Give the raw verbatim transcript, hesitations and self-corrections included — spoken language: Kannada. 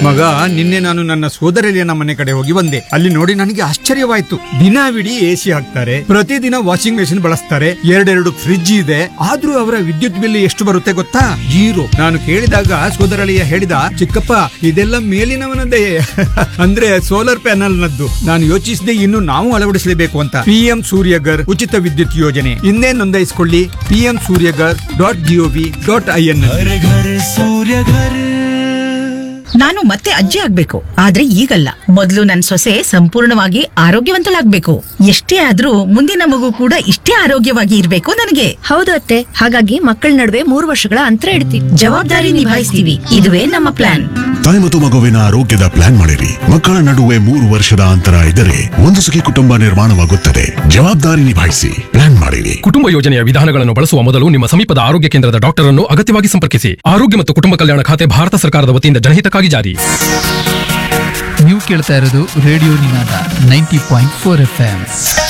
ಮಗ, ನಿನ್ನೆ ನಾನು ನನ್ನ ಸೋದರಳಿಯನ ಮನೆ ಕಡೆ ಹೋಗಿ ಬಂದೆ. ಅಲ್ಲಿ ನೋಡಿ ನನಗೆ ಆಶ್ಚರ್ಯವಾಯ್ತು. ದಿನವಿಡೀ ಎಸಿ ಹಾಕ್ತಾರೆ, ಪ್ರತಿದಿನ ವಾಷಿಂಗ್ ಮೆಷಿನ್ ಬಳಸ್ತಾರೆ, ಎರಡೆರಡು ಫ್ರಿಡ್ಜ್ ಇದೆ. ಆದ್ರೂ ಅವರ ವಿದ್ಯುತ್ ಬಿಲ್ ಎಷ್ಟು ಬರುತ್ತೆ ಗೊತ್ತಾ? ಜೀರೋ. ನಾನು ಕೇಳಿದಾಗ ಸೋದರಳಿಯ ಹೇಳಿದ, ಚಿಕ್ಕಪ್ಪ ಇದೆಲ್ಲ ಮೇಲಿನವನದೇ ಅಂದ್ರೆ ಸೋಲಾರ್ ಪ್ಯಾನಲ್ ನದ್ದು. ನಾನು ಯೋಚಿಸಿದೆ, ಇನ್ನು ನಾವು ಅಳವಡಿಸಲೇಬೇಕು ಅಂತ. ಪಿಎಂ ಸೂರ್ಯಗರ್ ಉಚಿತ ವಿದ್ಯುತ್ ಯೋಜನೆ ಇನ್ನೇ ನೋಂದಾಯಿಸಿಕೊಳ್ಳಿ. PM Surya Ghar dot gov dot I N. ನಾನು ಮತ್ತೆ ಅಜ್ಜಿ ಆಗ್ಬೇಕು, ಆದ್ರೆ ಈಗಲ್ಲ. ಮೊದಲು ನನ್ ಸೊಸೆ ಸಂಪೂರ್ಣವಾಗಿ ಆರೋಗ್ಯವಂತಳಾಗ್ಬೇಕು. ಎಷ್ಟೇ ಆದ್ರೂ ಮುಂದಿನ ಮಗು ಕೂಡ ಇಷ್ಟೇ ಆರೋಗ್ಯವಾಗಿ ಇರ್ಬೇಕು ನನಗೆ. ಹೌದು ಅತ್ತೆ, ಹಾಗಾಗಿ ಮಕ್ಕಳ ನಡುವೆ ಮೂರು ವರ್ಷಗಳ ಅಂತರ ಇಡ್ತೀವಿ. ಜವಾಬ್ದಾರಿ ನಿಭಾಯಿಸ್ತೀವಿ, ಇದುವೇ ನಮ್ಮ ಪ್ಲಾನ್. ತಾಯಿ ಮತ್ತು ಮಗುವಿನ ಆರೋಗ್ಯದ ಪ್ಲಾನ್ ಮಾಡಿರಿ. ಮಕ್ಕಳ ನಡುವೆ ಮೂರು ವರ್ಷದ ಅಂತರ ಇದ್ದರೆ ಒಂದು ಸುಖಿ ಕುಟುಂಬ ನಿರ್ಮಾಣವಾಗುತ್ತದೆ. ಜವಾಬ್ದಾರಿ ನಿಭಾಯಿಸಿ, ಪ್ಲಾನ್ ಮಾಡಿರಿ. ಕುಟುಂಬ ಯೋಜನೆಯ ವಿಧಾನಗಳನ್ನು ಬಳಸುವ ಮೊದಲು ನಿಮ್ಮ ಸಮೀಪದ ಆರೋಗ್ಯ ಕೇಂದ್ರದ ಡಾಕ್ಟರ್ ಅನ್ನು ಅಗತ್ಯವಾಗಿ ಸಂಪರ್ಕಿಸಿ. ಆರೋಗ್ಯ ಮತ್ತು ಕುಟುಂಬ ಕಲ್ಯಾಣ ಖಾತೆ, ಭಾರತ ಸರ್ಕಾರದ ವತಿಯಿಂದ ಜನಹಿತಕ್ಕಾಗಿ ಜಾರಿ. ನೀವು ಕೇಳ್ತಾ ಇರೋದು ರೇಡಿಯೋ ನಿನಾದ ninety point four F M.